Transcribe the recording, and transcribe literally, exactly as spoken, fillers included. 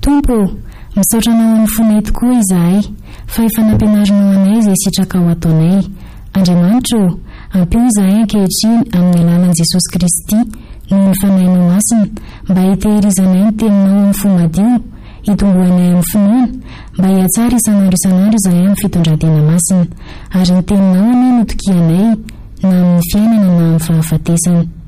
Tompo, misaotra anao amin'ny fonay tokoa izahay fa efa nampianarinao anay izay sitraka ao ataonay. Andriamanitra, ampio izahay ankehitriny amin'ny alalan'i Jesosy Kristy noho ny fanahinao masina mba hitehirizanay ny teninao amin'ny fo madio, hitombohanay amin'ny finoana mba hiatsara isanandro isanandro izahay amin'ny fitondran-tena masina, ary ny teninao anay no tokianay na amin'ny fiainana na amin'ny fahafatesana.